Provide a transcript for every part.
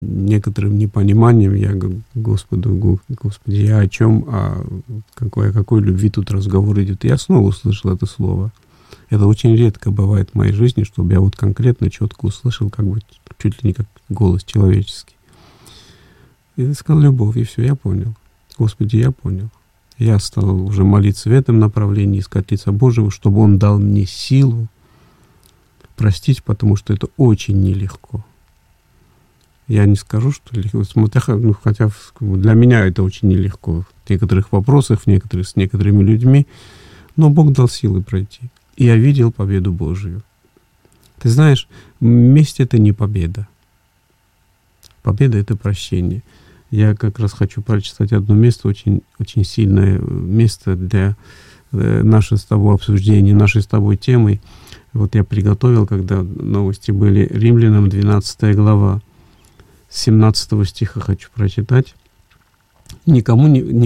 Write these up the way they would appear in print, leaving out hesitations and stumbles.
некоторым непониманием я говорю: Господи, я о чем, о какой любви тут разговор идет. И я снова услышал это слово. Это очень редко бывает в моей жизни, чтобы я вот конкретно, четко услышал, как бы чуть ли не как голос человеческий. И я сказал: любовь, и все, я понял. Господи, я понял. Я стал уже молиться в этом направлении, искать лица Божьего, чтобы Он дал мне силу простить, потому что это очень нелегко. Я не скажу, что легко, хотя для меня это очень нелегко в некоторых вопросах, с некоторыми людьми, но Бог дал силы пройти. И я видел победу Божию. Ты знаешь, месть — это не победа. Победа — это прощение. Я как раз хочу прочитать одно место, очень, очень сильное место для нашего с тобой обсуждения, нашей с тобой темы. Вот я приготовил, когда новости были, Римлянам 12 глава, с 17 стиха хочу прочитать. Никому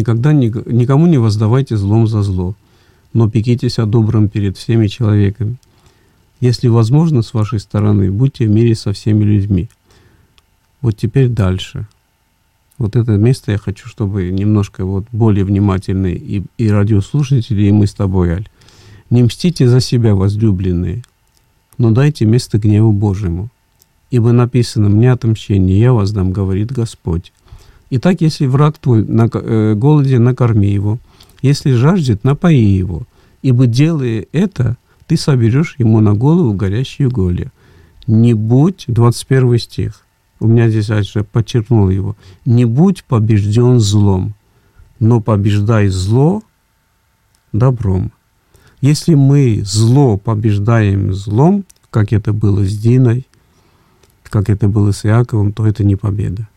не воздавайте злом за зло, но пекитесь о добром перед всеми человеками. Если возможно, с вашей стороны, будьте в мире со всеми людьми. Вот теперь дальше. Вот это место я хочу, чтобы немножко вот более внимательные и радиослушатели, и мы с тобой, Аль. Не мстите за себя, возлюбленные, но дайте место гневу Божьему. Ибо написано: «Мне отмщение, я воздам, говорит Господь». Итак, если враг твой голоден, накорми его, если жаждет, напои его, ибо, делая это, ты соберешь ему на голову горящие уголья. Не будь, 21 стих, у меня здесь я подчеркнул его, не будь побежден злом, но побеждай зло добром. Если мы зло побеждаем злом, как это было с Диной, как это было с Иаковом, то это не победа.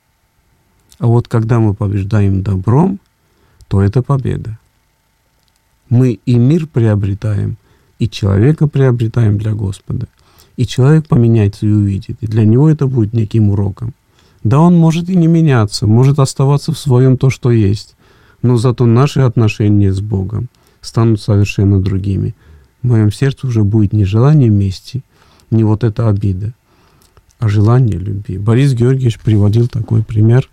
А вот когда мы побеждаем добром, то это победа. Мы и мир приобретаем, и человека приобретаем для Господа. И человек поменяется и увидит. И для него это будет неким уроком. Да, он может и не меняться, может оставаться в своем то, что есть. Но зато наши отношения с Богом станут совершенно другими. В моем сердце уже будет не желание мести, не вот эта обида, а желание любви. Борис Георгиевич приводил такой пример.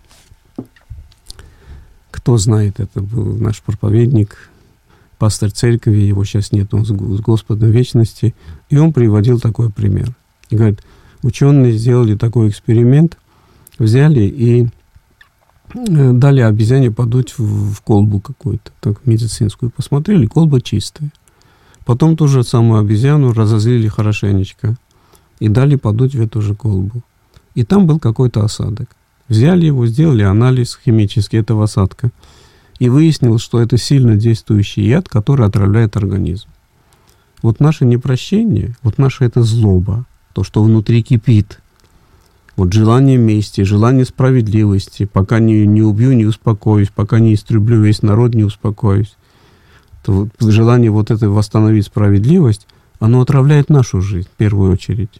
Кто знает, это был наш проповедник, пастор церкви, его сейчас нет, он с Господом в вечности, и он приводил такой пример. И говорит, ученые сделали такой эксперимент, взяли и дали обезьяне подуть в колбу какую-то, так, медицинскую, посмотрели, колба чистая. Потом ту же самую обезьяну разозлили хорошенечко и дали подуть в эту же колбу. И там был какой-то осадок. Взяли его, сделали анализ химический этого осадка и выяснилось, что это сильно действующий яд, который отравляет организм. Вот наше непрощение, вот наша эта злоба, то, что внутри кипит, вот желание мести, желание справедливости, пока не убью, не успокоюсь, пока не истреблю весь народ, не успокоюсь, то вот желание вот это восстановить справедливость, оно отравляет нашу жизнь в первую очередь,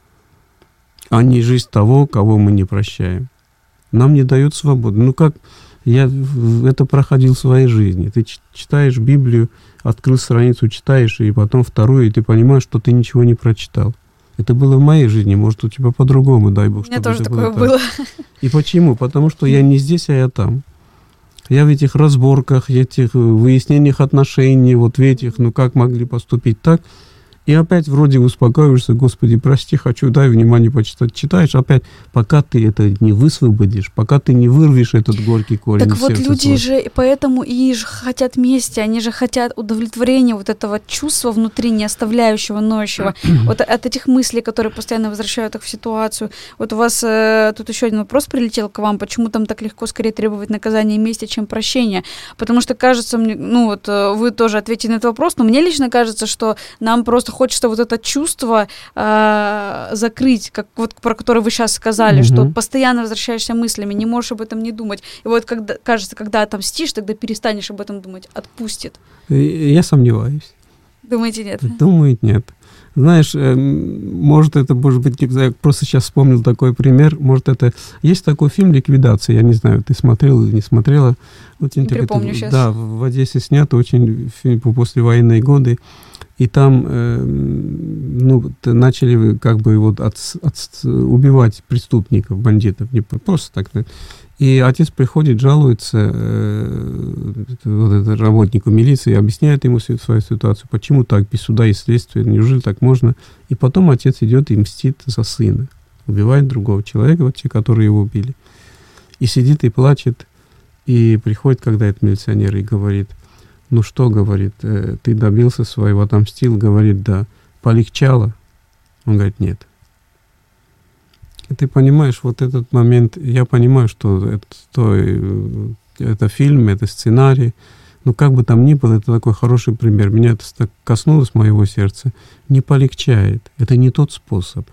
а не жизнь того, кого мы не прощаем. Нам не дают свободу. Ну как, я это проходил в своей жизни. Ты читаешь Библию, открыл страницу, читаешь, и потом вторую, и ты понимаешь, что ты ничего не прочитал. Это было в моей жизни, может, у тебя по-другому, дай Бог, чтобы это было. У меня тоже такое было. И почему? Потому что я не здесь, а я там. Я в этих разборках, этих выяснениях отношений, вот в этих, ну как могли поступить так. И опять вроде успокаиваешься, Господи, прости, хочу, дай внимание почитать. Читаешь опять, пока ты это не высвободишь, пока ты не вырвешь этот горький корень. Так вот люди же поэтому и же хотят мести, они же хотят удовлетворения вот этого чувства внутри, не оставляющего, ноющего, вот от этих мыслей, которые постоянно возвращают их в ситуацию. Вот у вас тут еще один вопрос прилетел к вам, почему там так легко скорее требовать наказания и мести, чем прощения? Потому что кажется мне, ну вот вы тоже ответите на этот вопрос, но мне лично кажется, что нам просто хочется вот это чувство закрыть, как вот про которое вы сейчас сказали, что постоянно возвращаешься мыслями, не можешь об этом не думать. И вот когда, кажется, когда отомстишь, тогда перестанешь об этом думать, отпустит. Я сомневаюсь. Думаете, нет? Думаю, нет. Знаешь, может быть, я просто сейчас вспомнил такой пример, может это... Есть такой фильм «Ликвидация», я не знаю, ты смотрела или не смотрела. Не припомню сейчас. Да, в Одессе снят, очень фильм по послевоенные годы. и там начали как бы вот убивать преступников, бандитов, не просто так. И отец приходит, жалуется работнику милиции, объясняет ему свою ситуацию, почему так, без суда и следствия, неужели так можно. И потом отец идет и мстит за сына, убивает другого человека, те, которые его убили. И сидит и плачет, и приходит, когда этот милиционер, и говорит, ну что, говорит, ты добился своего, отомстил, говорит, да. Полегчало? Он говорит, нет. И ты понимаешь, вот этот момент, я понимаю, что это фильм, это сценарий, но как бы там ни было, это такой хороший пример. Меня это так коснулось моего сердца. Не полегчает. Это не тот способ.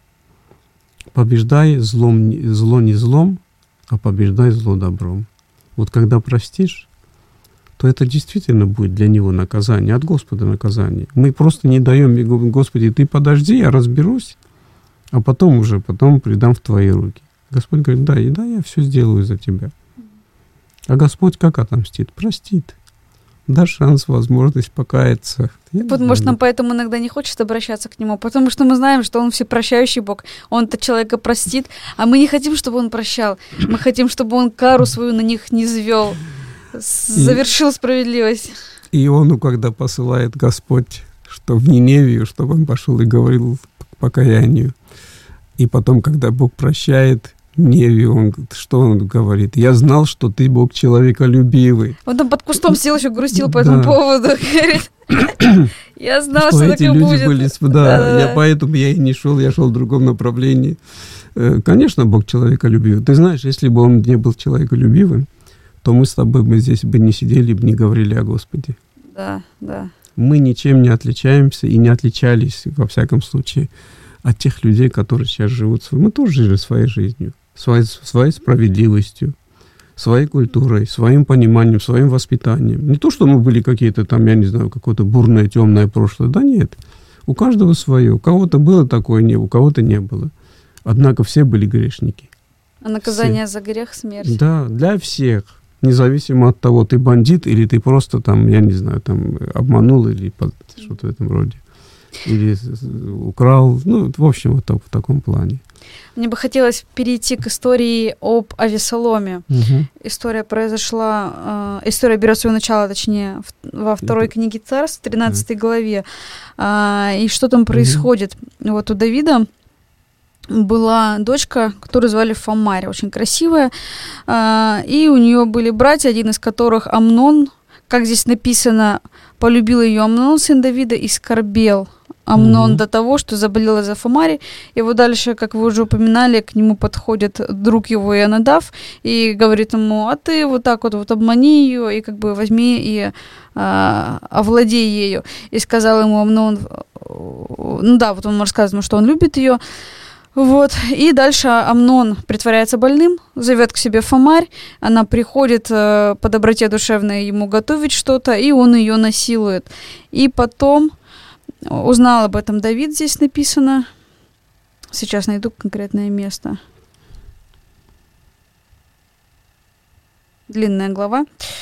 Побеждай зло не злом, а побеждай зло добром. Вот когда простишь, то это действительно будет для него наказание, от Господа наказание. Мы просто не даем, Господи, ты подожди, я разберусь, а потом предам в твои руки. Господь говорит, да, я все сделаю за тебя. А Господь как отомстит? Простит. Даст шанс, возможность покаяться. Может, нам поэтому иногда не хочется обращаться к Нему, потому что мы знаем, что Он всепрощающий Бог, Он-то человека простит, а мы не хотим, чтобы Он прощал, мы хотим, чтобы Он кару свою на них не звел, завершил справедливость. И Иону, когда посылает Господь, что в Ниневию, чтобы он пошел и говорил к покаянию, и потом, когда Бог прощает Ниневию, что он говорит? Я знал, что ты Бог человеколюбивый. Он там под кустом сидел, еще грустил по этому поводу. Говорит, я знал, что так и будет. Поэтому я и не шел, я шел в другом направлении. Конечно, Бог человеколюбивый. Ты знаешь, если бы он не был человеколюбивым, то мы с тобой здесь бы не сидели, бы не говорили о Господе. Да. Мы ничем не отличаемся и не отличались, во всяком случае, от тех людей, которые сейчас живут. Мы тоже жили своей жизнью, своей справедливостью, своей культурой, своим пониманием, своим воспитанием. Не то, что мы были какие-то там, я не знаю, какое-то бурное, темное прошлое. Да нет. У каждого свое. У кого-то было такое, у кого-то не было. Однако все были грешники. А наказание за грех — смерть. Да, для всех. Независимо от того, ты бандит или ты просто там, я не знаю, там обманул или что-то в этом роде. Или украл. В общем, вот так, в таком плане. Мне бы хотелось перейти к истории об Авесоломе. Угу. История берет свое начало, точнее, во второй книге Царств, 13 главе. И что там происходит? Вот у Давида была дочка, которую звали Фамарь, очень красивая, и у нее были братья, один из которых Амнон, как здесь написано, полюбил ее Амнон, сын Давида, и скорбел Амнон до того, что заболел из-за Фамари. И вот дальше, как вы уже упоминали, к нему подходит друг его Ионадав и говорит ему, а ты вот так вот обмани ее и как бы возьми и овладей ею. И сказал ему Амнон, вот он рассказывает, что он любит ее. Вот, и дальше Амнон притворяется больным, зовет к себе Фамарь, она приходит по доброте душевной ему готовить что-то, и он ее насилует. И потом узнал об этом Давид, здесь написано, сейчас найду конкретное место. Длинная глава.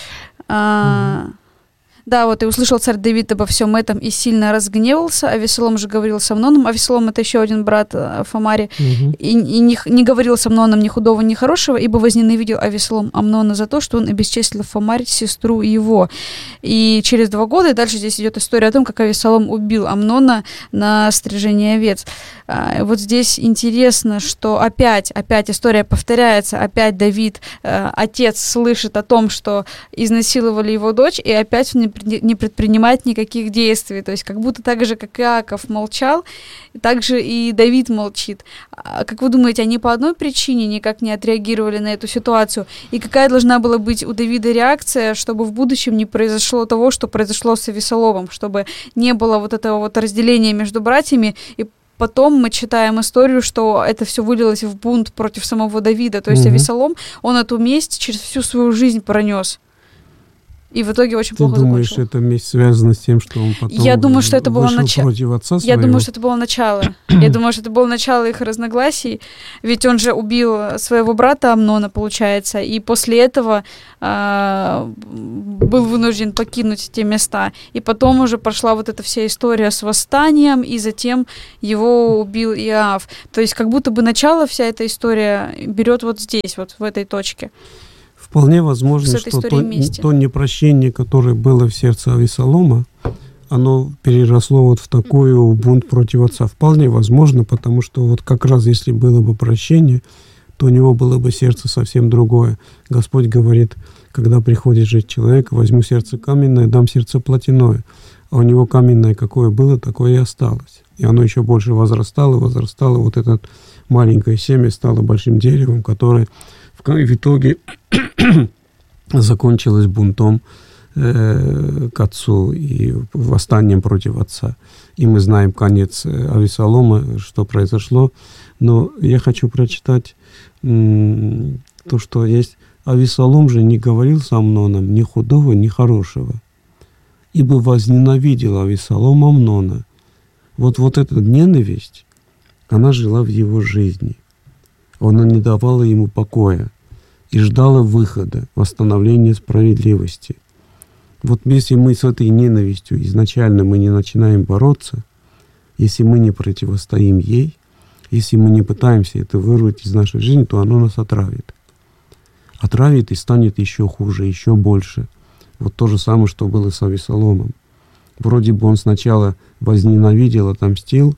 Да, вот и услышал царь Давид обо всем этом и сильно разгневался. Авесолом же говорил с Амноном. Авесолом — это еще один брат Фамари. И не говорил с Амноном ни худого, ни хорошего, ибо возненавидел Авесолом Амнона за то, что он обесчестил Фамарь, сестру его. И через 2 года, и дальше здесь идет история о том, как Авесолом убил Амнона на стрижении овец. Вот здесь интересно, что опять история повторяется, опять Давид, отец, слышит о том, что изнасиловали его дочь, и опять он не предпринимает никаких действий. То есть как будто так же, как Иаков молчал, так же и Давид молчит. Как вы думаете, они по одной причине никак не отреагировали на эту ситуацию? И какая должна была быть у Давида реакция, чтобы в будущем не произошло того, что произошло с Авесоломом, чтобы не было вот этого вот разделения между братьями, и потом мы читаем историю, что это все вылилось в бунт против самого Давида. То есть Авесолом, он эту месть через всю свою жизнь пронес. И в итоге очень Ты плохо думаешь, закончил. эта месть связана с тем, что он потом Я думаю, что это было вышел начало. против отца Я своего? думаю, что это было начало. Я думаю, что это было начало их разногласий. Ведь он же убил своего брата Амнона, получается, и после этого был вынужден покинуть те места. И потом уже пошла вот эта вся история с восстанием, и затем его убил Иоав. То есть как будто бы начало вся эта история берет вот здесь, вот в этой точке. Вполне возможно, что то непрощение, которое было в сердце Авессалома, оно переросло вот в такую бунт против отца. Вполне возможно, потому что вот как раз если было бы прощение, то у него было бы сердце совсем другое. Господь говорит, когда приходит жить человек, возьму сердце каменное, дам сердце плотяное. А у него каменное какое было, такое и осталось. И оно еще больше возрастало. Вот это маленькое семя стало большим деревом, которое в итоге закончилось бунтом к отцу и восстанием против отца. И мы знаем конец Авессалома, что произошло. Но я хочу прочитать то, что есть. Авессалом же не говорил с Амноном ни худого, ни хорошего, ибо возненавидел Авессалом Амнона. Вот эта ненависть, она жила в его жизни. Она не давала ему покоя и ждала выхода, восстановления справедливости. Вот если мы с этой ненавистью изначально мы не начинаем бороться, если мы не противостоим ей, если мы не пытаемся это вырвать из нашей жизни, то оно нас отравит. Отравит и станет еще хуже, еще больше. Вот то же самое, что было с Авессаломом. Вроде бы он сначала возненавидел, отомстил,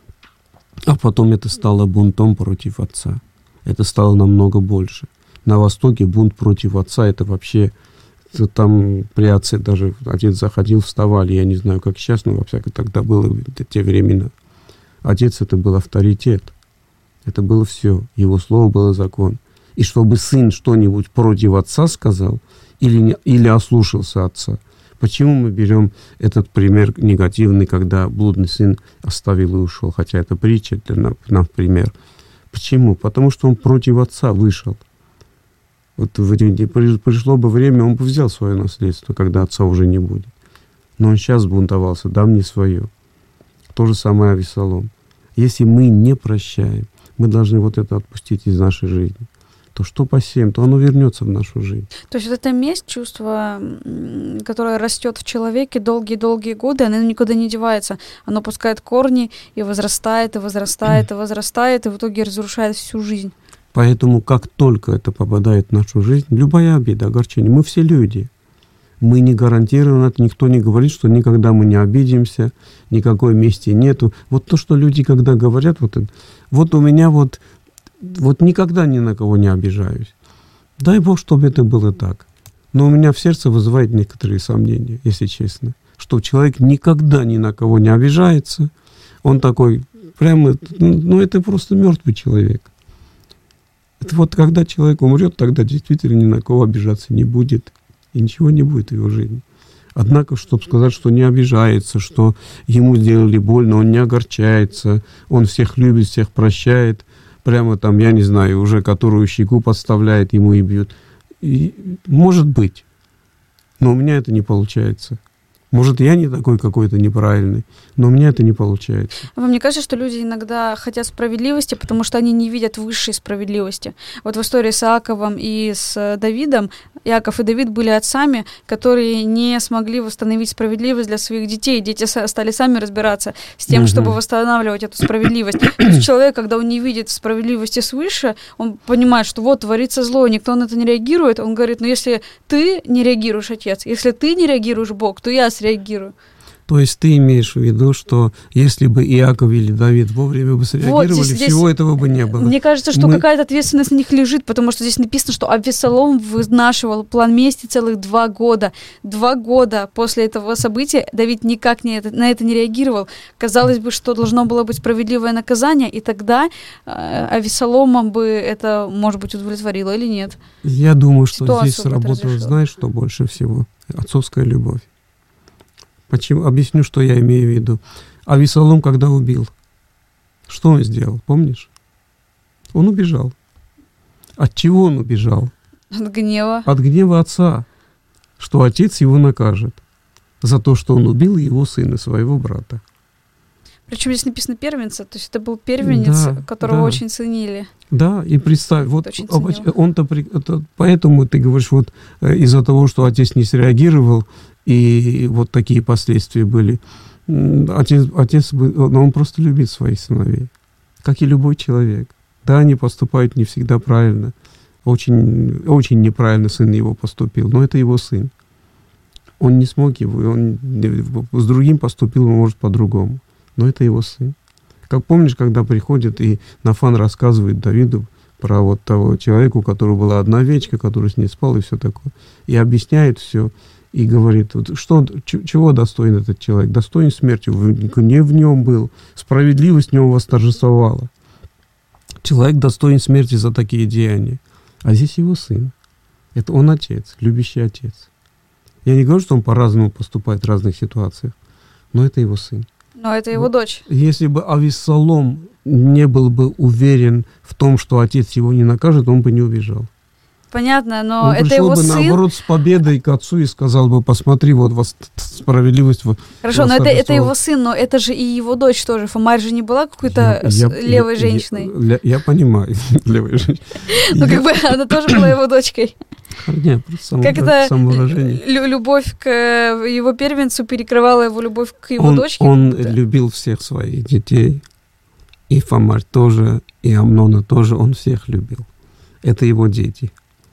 а потом это стало бунтом против отца. Это стало намного больше. На Востоке бунт против отца, это вообще, там при отце даже отец заходил, вставали, я не знаю, как сейчас, но во всяком тогда было те времена. Отец это был авторитет, это было все, его слово было закон. И чтобы сын что-нибудь против отца сказал или ослушался отца. Почему мы берем этот пример негативный, когда блудный сын оставил и ушел, хотя это притча для нас пример. Почему? Потому что он против отца вышел. Вот пришло бы время, он бы взял свое наследство, когда отца уже не будет. Но он сейчас бунтовался, дам мне свое. То же самое Авессалом. Если мы не прощаем, мы должны вот это отпустить из нашей жизни, то что посеем, то оно вернется в нашу жизнь. То есть вот эта месть, чувство, которое растет в человеке долгие-долгие годы, оно никуда не девается. Оно пускает корни и возрастает, и возрастает, и возрастает, и в итоге разрушает всю жизнь. Поэтому как только это попадает в нашу жизнь, любая обида, огорчение, мы все люди. Мы не гарантированы, никто не говорит, что никогда мы не обидимся, никакой мести нету. Вот то, что люди когда говорят, вот у меня вот никогда ни на кого не обижаюсь. Дай Бог, чтобы это было так. Но у меня в сердце вызывает некоторые сомнения, если честно, что человек никогда ни на кого не обижается. Он такой прямо, это просто мертвый человек. Это вот когда человек умрет, тогда действительно ни на кого обижаться не будет. И ничего не будет в его жизни. Однако, чтобы сказать, что не обижается, что ему сделали больно, он не огорчается, он всех любит, всех прощает, прямо там, я не знаю, уже которую щеку подставляет, ему и бьют. И, может быть, но у меня это не получается. Может, я не такой какой-то неправильный, но у меня это не получается. Вам не кажется, что люди иногда хотят справедливости, потому что они не видят высшей справедливости? Вот в истории с Иаковом и с Давидом, Иаков и Давид были отцами, которые не смогли восстановить справедливость для своих детей. Дети стали сами разбираться с тем, чтобы восстанавливать эту справедливость. То есть человек, когда он не видит справедливости свыше, он понимает, что вот творится зло, никто на это не реагирует. Он говорит, если ты не реагируешь, отец, если ты не реагируешь, Бог, то я реагирую. То есть ты имеешь в виду, что если бы Иаков или Давид вовремя бы среагировали, вот здесь, всего этого бы не было? Мне кажется, что какая-то ответственность на них лежит, потому что здесь написано, что Авессалом вынашивал план мести целых 2 года. 2 года после этого события Давид никак на это не реагировал. Казалось бы, что должно было быть справедливое наказание, и тогда Авессалома бы это, может быть, удовлетворило или нет. Я думаю, что ситуацию здесь сработало, знаешь, что больше всего? Отцовская любовь. Почему? Объясню, что я имею в виду. Авессалом, когда убил, что он сделал, помнишь? Он убежал. От чего он убежал? От гнева. От гнева отца. что отец его накажет за то, что он убил его сына, своего брата. Причем здесь написано первенца, то есть это был первенец, которого очень ценили. Да, и представь, вот он-то, поэтому ты говоришь, вот из-за того, что отец не среагировал, и вот такие последствия были, отец, он просто любит своих сыновей, как и любой человек. Да, они поступают не всегда правильно, очень, очень неправильно сын его поступил, но это его сын. Он не смог его, он с другим поступил, может, по-другому. Но это его сын. Как помнишь, когда приходит и Нафан рассказывает Давиду про вот того человека, у которого была одна овечка, который с ней спал и все такое, и объясняет все, и говорит, вот, чего достоин этот человек? Достоин смерти, гнев в нем был, справедливость в нем восторжествовала. Человек достоин смерти за такие деяния. А здесь его сын. Это он отец, любящий отец. Я не говорю, что он по-разному поступает в разных ситуациях, но это его сын. Но это его дочь. Если бы Авессалом не был бы уверен в том, что отец его не накажет, он бы не убежал. Понятно, но он это его сын. Он пришел бы, наоборот, с победой к отцу и сказал бы, посмотри, вот справедливость. Хорошо, но это его сын, но это же и его дочь тоже. Фомарь же не была какой-то левой женщиной. Я понимаю, левой женщиной. Ну, как бы она тоже была его дочкой. Нет, просто как это самовыражение. Любовь к его первенцу перекрывала его любовь к его дочке? Он любил всех своих детей. И Фомарь тоже, и Амнона тоже. Он всех любил. Это его дети.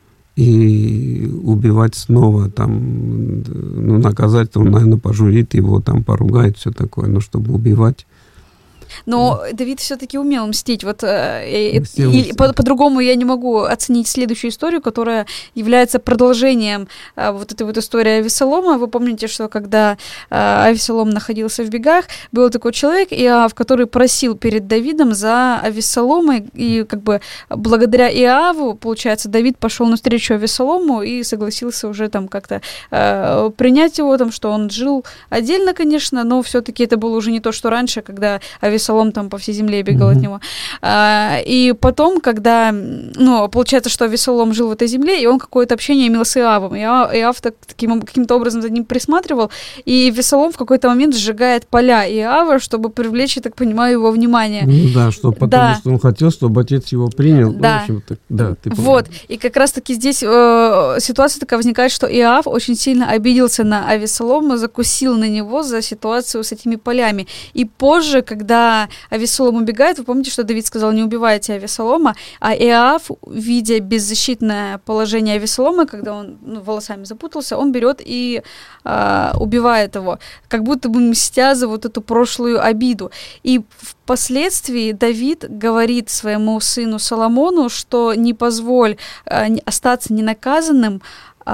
И убивать снова, там, ну, наказать, он, наверное, пожурит его, там, поругает, все такое. Но чтобы убивать... Но Давид все-таки умел мстить. Вот, по-другому я не могу оценить следующую историю, которая является продолжением вот этой вот истории Авессалома. Вы помните, что когда Авессалом находился в бегах, был такой человек, Иоав, который просил перед Давидом за Авессалома, и как бы благодаря Иоаву, получается, Давид пошел навстречу Авессалому и согласился уже там как-то принять его, там, что он жил отдельно, конечно, но все-таки это было уже не то, что раньше, когда Авессалом там по всей земле бегал от него. И потом, когда, ну, получается, что Авессалом жил в этой земле, и он какое-то общение имел с Иоавом. Иоав каким-то образом за ним присматривал, и Авессалом в какой-то момент сжигает поля Иоава, чтобы привлечь, я так понимаю, его внимание. Ну да, потому что он хотел, чтобы отец его принял. Да. Ну, в общем, да, ты вот, и как раз-таки здесь ситуация такая возникает, что Иоав очень сильно обиделся на Авессалома, закусил на него за ситуацию с этими полями. И позже, когда Авессалом убегает, вы помните, что Давид сказал, не убивайте Авессалома, а Иоав, видя беззащитное положение Авессалома, когда он волосами запутался, он берет и убивает его, как будто бы мстя за вот эту прошлую обиду. И впоследствии Давид говорит своему сыну Соломону, что не позволь остаться ненаказанным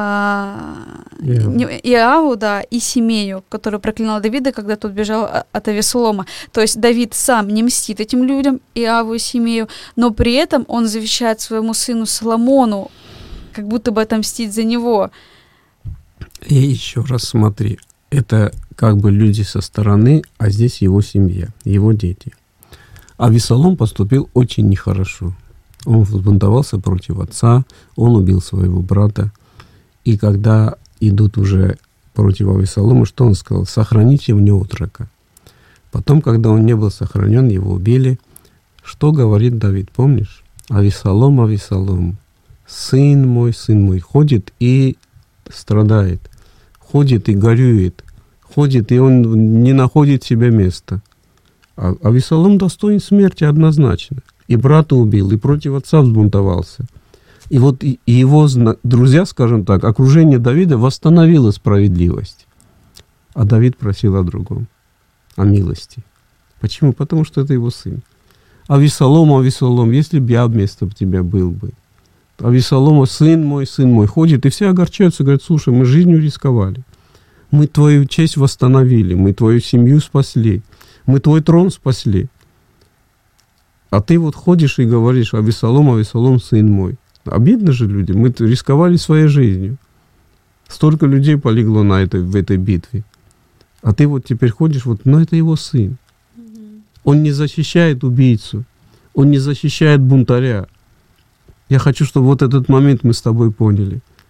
Иоаву, да, и Семею, который проклинал Давида, когда тот бежал от Авессалома. То есть Давид сам не мстит этим людям, Иоаву и Семею, но при этом он завещает своему сыну Соломону, как будто бы отомстить за него. И еще раз смотри, это как бы люди со стороны, а здесь его семья, его дети. Авессалом поступил очень нехорошо. Он взбунтовался против отца, он убил своего брата. И когда идут уже против Авессалома, что он сказал? Сохраните мне отрока. Потом, когда он не был сохранен, его убили. Что говорит Давид, помнишь? Авессалом, Авессалом, сын мой, ходит и страдает, ходит и горюет, ходит, и он не находит себе места. А Авессалом достоин смерти однозначно. И брата убил, и против отца взбунтовался. И вот и его друзья, скажем так, окружение Давида восстановило справедливость. А Давид просил о другом, о милости. Почему? Потому что это его сын. Авессалом, если бы я вместо тебя был бы. Авессалом, сын мой, ходит, и все огорчаются, говорят, слушай, мы жизнью рисковали. Мы твою честь восстановили, мы твою семью спасли, мы твой трон спасли. А ты вот ходишь и говоришь, Авессалом, сын мой. Обидно же людям, мы рисковали своей жизнью. Столько людей полегло в этой битве. А ты вот теперь ходишь, но это его сын. Он не защищает убийцу, он не защищает бунтаря. Я хочу, чтобы вот этот момент мы с тобой поняли.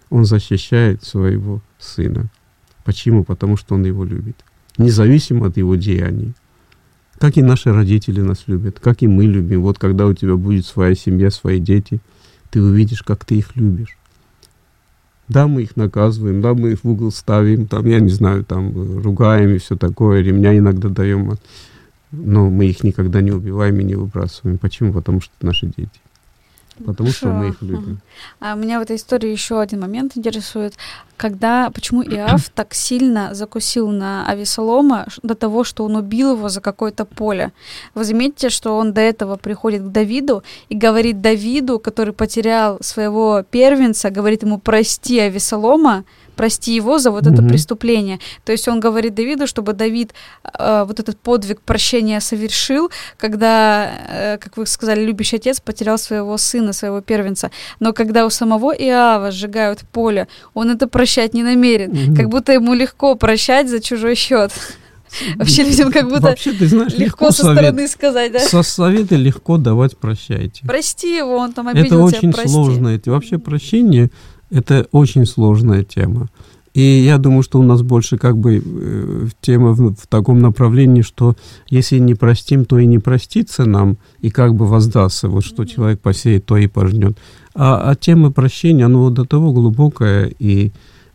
Он защищает своего сына. Почему? Потому что он его любит. Независимо от его деяний. Как и наши родители нас любят, как и мы любим. Вот когда у тебя будет своя семья, свои дети, ты увидишь, как ты их любишь. Да, мы их наказываем, да, мы их в угол ставим, там, я не знаю, там, ругаем и все такое, ремня иногда даем. Но мы их никогда не убиваем и не выбрасываем. Почему? Потому что это наши дети. Потому что мы их любим. А меня в этой истории еще один момент интересует. Почему Иов так сильно закусил на Авесолома до того, что он убил его за какое-то поле? Вы заметите, что он до этого приходит к Давиду и говорит Давиду, который потерял своего первенца, говорит ему: прости Авесолома, прости его за вот это преступление. То есть он говорит Давиду, чтобы Давид вот этот подвиг прощения совершил, когда, как вы сказали, любящий отец потерял своего сына, своего первенца. Но когда у самого Иова сжигают поле, он это прощать не намерен. Как будто ему легко прощать за чужой счет. Вообще людям как будто вообще, ты знаешь, легко со стороны сказать, да? Со советы легко давать «прощайте». Прости его, он там обиделся, это очень прости. сложно. Вообще прощение — это очень сложная тема. И я думаю, что у нас больше как бы тема в таком направлении, что если не простим, то и не простится нам, и как бы воздастся. Вот что человек посеет, то и пожнет. А тема прощения, она до того глубокая, и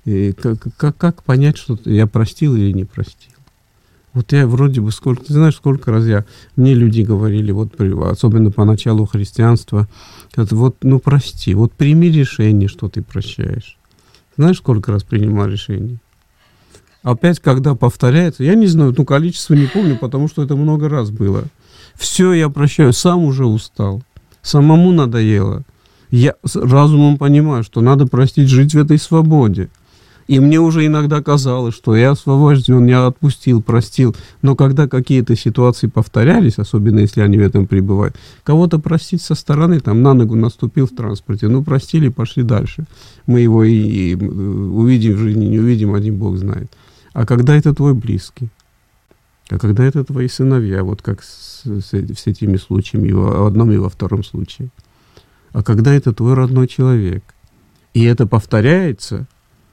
как понять, что я простил или не простил? Вот я вроде бы ты знаешь, сколько раз мне люди говорили, вот особенно по началу христианства, вот, прости, вот прими решение, что ты прощаешь. Знаешь, сколько раз принимал решение? Опять, когда повторяется, я не знаю, количество не помню, потому что это много раз было. Все, я прощаю, сам уже устал, самому надоело. Я разумом понимаю, что надо простить, жить в этой свободе. И мне уже иногда казалось, что я освобожден, я отпустил, простил. Но когда какие-то ситуации повторялись, особенно если они в этом пребывают, кого-то простить со стороны, там на ногу наступил в транспорте, простили, пошли дальше. Мы его и увидим в жизни, не увидим, один Бог знает. А когда это твой близкий, а когда это твои сыновья, вот как с этими случаями, в одном и во втором случае, а когда это твой родной человек, и это повторяется,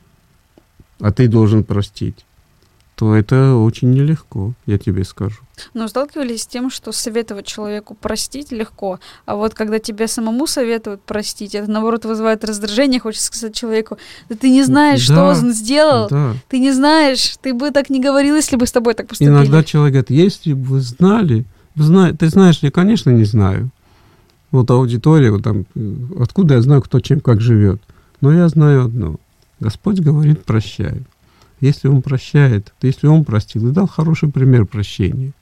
а ты должен простить, то это очень нелегко, я тебе скажу. Но сталкивались с тем, что советовать человеку простить легко, а вот когда тебе самому советуют простить, это, наоборот, вызывает раздражение, хочется сказать человеку: да ты не знаешь, что он сделал, ты не знаешь, ты бы так не говорил, если бы с тобой так поступили. Иногда человек говорит: если бы вы знали, ты знаешь, я, конечно, не знаю. Вот аудитория, вот там, откуда я знаю, кто чем как живет, но я знаю одно. Господь говорит: прощаю. Если Он прощает, то если Он простил и дал хороший пример прощения.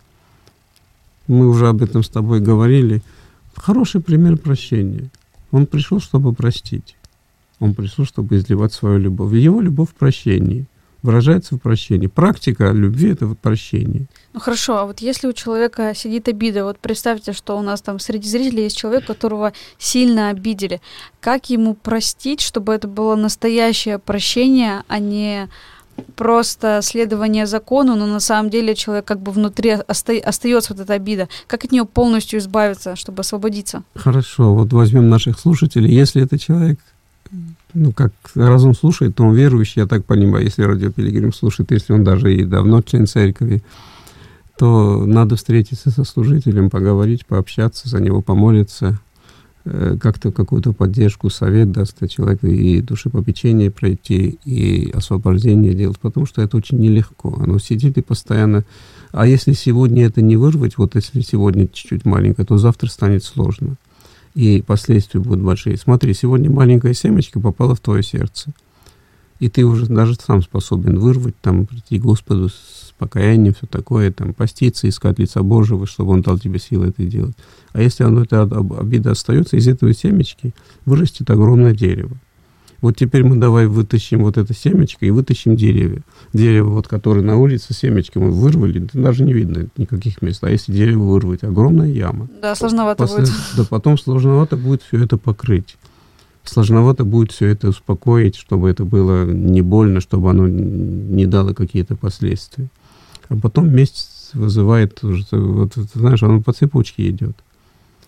Мы уже об этом с тобой говорили. Хороший пример прощения. Он пришел, чтобы простить. Он пришел, чтобы изливать свою любовь. Его любовь в прощении выражается в прощении. Практика любви — это прощение. Ну хорошо, а вот если у человека сидит обида, вот представьте, что у нас там среди зрителей есть человек, которого сильно обидели. Как ему простить, чтобы это было настоящее прощение, а не просто следование закону, но на самом деле человек как бы внутри остается вот эта обида. Как от нее полностью избавиться, чтобы освободиться? Хорошо, вот возьмем наших слушателей. Если это человек, как разум слушает, то он верующий, я так понимаю, если Радио Пилигрим слушает, если он даже и давно член церкви, то надо встретиться со служителем, поговорить, пообщаться, за него помолиться, как-то какую-то поддержку, совет даст человеку, и душепопечение пройти, и освобождение делать, потому что это очень нелегко. Оно сидит и постоянно... А если сегодня это не вырвать, вот если сегодня чуть-чуть маленько, то завтра станет сложно. И последствия будут большие. Смотри, сегодня маленькая семечка попала в твое сердце. И ты уже даже сам способен вырвать, прийти к Господу с покаянием, все такое, поститься, искать лица Божьего, чтобы Он дал тебе силы это делать. А если эта обида остается, из этого семечки вырастет огромное дерево. Вот теперь мы давай вытащим вот это семечко и вытащим дерево. Дерево, которое на улице, семечко мы вырвали, даже не видно никаких мест. А если дерево вырвать, огромная яма. Да, сложновато будет. Да, потом сложновато будет все это покрыть. Сложновато будет все это успокоить, чтобы это было не больно, чтобы оно не дало какие-то последствия. А потом месть вызывает, знаешь, оно по цепочке идет.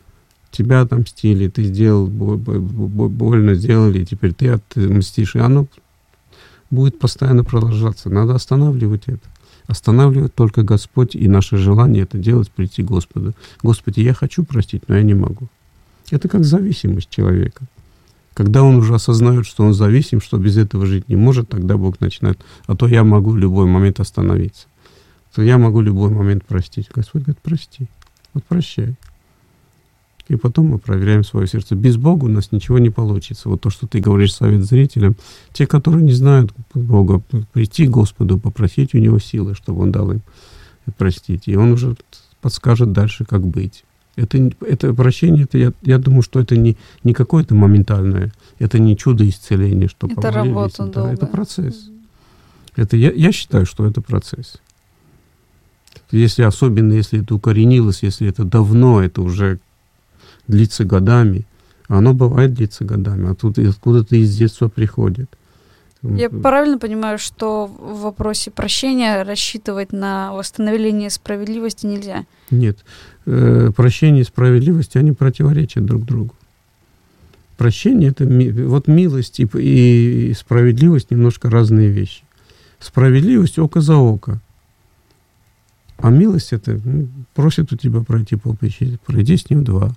тебя отомстили, ты сделал, больно сделали, теперь ты отмстишь. И оно будет постоянно продолжаться. Надо останавливать это. Останавливает только Господь, и наше желание это делать, прийти к Господу. Господи, я хочу простить, но я не могу. Это как зависимость человека. Когда он уже осознает, что он зависим, что без этого жить не может, тогда Бог начинает, а то я могу в любой момент остановиться. То я могу в любой момент простить. Господь говорит, прости. Вот прощай. И потом мы проверяем свое сердце. Без Бога у нас ничего не получится. Вот то, что ты говоришь, совет зрителям. Те, которые не знают Бога, прийти к Господу, попросить у Него силы, чтобы Он дал им простить. И Он уже подскажет дальше, как быть. Это прощение, я думаю, что это не какое-то моментальное, это не чудо исцеления, что это работа долгая. Это процесс. Я считаю, что это процесс. Особенно если это укоренилось, если это давно, это уже длится годами. Оно бывает длится годами, а тут откуда-то из детства приходит. Я правильно понимаю, что в вопросе прощения рассчитывать на восстановление справедливости нельзя? Нет. Прощение и справедливость, они противоречат друг другу. Прощение — это вот милость и справедливость немножко разные вещи. Справедливость — око за око. А милость — это просит у тебя пройти полпечи, пройди с ним 2.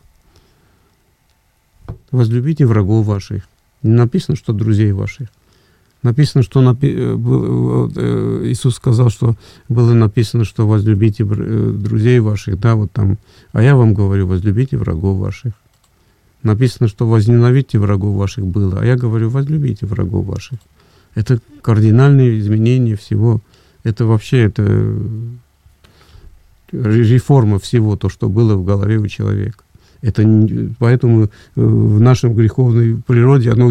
Возлюбите врагов ваших. Не написано, что друзей ваших. Написано, что Иисус сказал, что было написано, что возлюбите друзей ваших, да, вот там. А я вам говорю, возлюбите врагов ваших. Написано, что возненавидьте врагов ваших было, а я говорю, возлюбите врагов ваших. Это кардинальное изменение всего. Это вообще реформа всего, то, что было в голове у человека. Поэтому в нашем греховной природе оно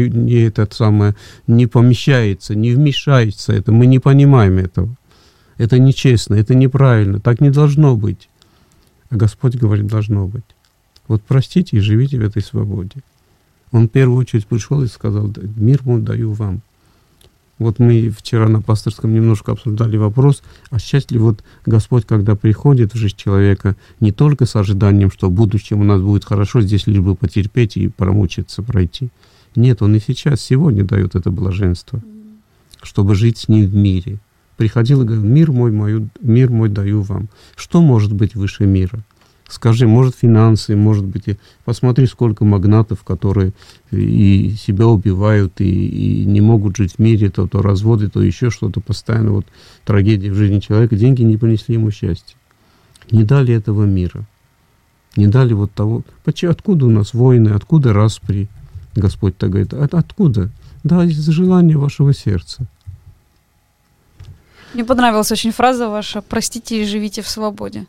не помещается, не вмешается. Это мы не понимаем этого. Это нечестно, это неправильно. Так не должно быть. А Господь говорит, должно быть. Вот простите и живите в этой свободе. Он в первую очередь пришел и сказал, мир мой даю вам. Вот мы вчера на пасторском немножко обсуждали вопрос, а счастлив вот Господь, когда приходит в жизнь человека, не только с ожиданием, что в будущем у нас будет хорошо, здесь лишь бы потерпеть и промучиться, пройти. Нет, Он и сейчас, сегодня дает это блаженство, чтобы жить с Ним в мире. Приходил и говорил, мир мой даю вам. Что может быть выше мира? Скажи, может, финансы, может быть, посмотри, сколько магнатов, которые и себя убивают, и не могут жить в мире, то разводы, то еще что-то, постоянно вот трагедия в жизни человека. Деньги не принесли ему счастья. Не дали этого мира. Не дали вот того. Откуда у нас войны, откуда распри? Господь-то говорит, откуда? Да, из-за желания вашего сердца. Мне понравилась очень фраза ваша «простите и живите в свободе».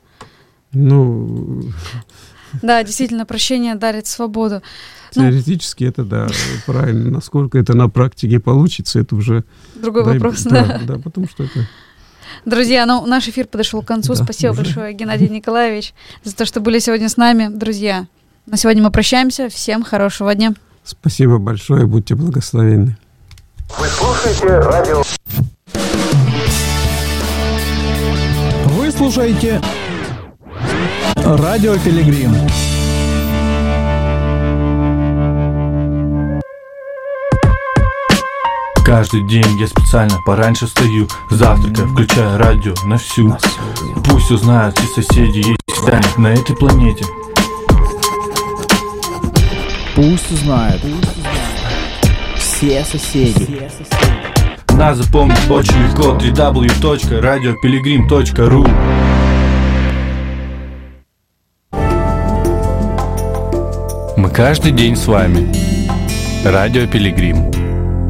Да, действительно, прощение дарит свободу. Теоретически это, да, правильно. Насколько это на практике получится, это уже... Другой вопрос, да. Да, потому что это... Друзья, наш эфир подошел к концу. Да, спасибо большое, Геннадий Николаевич, за то, что были сегодня с нами. Друзья, на сегодня мы прощаемся. Всем хорошего дня. Спасибо большое, будьте благословенны. Вы слушаете радио... Вы слушаете... Радио Пилигрим. Каждый день я специально пораньше встаю, завтракаю, включаю радио на всю. Пусть узнают все соседи, есть тайник на этой планете. Пусть узнают все соседи. Нас запомнить очень легко. www.radiopiligrim.ru. Мы каждый день с вами. Радио Пилигрим.